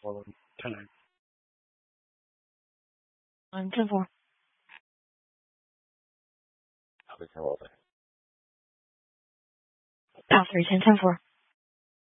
我看看。 正负。 好的，看我呗。 大水前正负。